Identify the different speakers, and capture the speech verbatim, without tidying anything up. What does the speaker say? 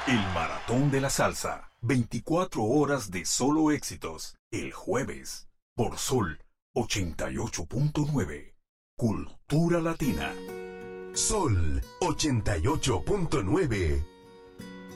Speaker 1: El Maratón de la Salsa. veinticuatro horas de solo éxitos. El jueves. Por Sol ochenta y ocho punto nueve. Cultura Latina.
Speaker 2: Sol ochenta y ocho punto nueve.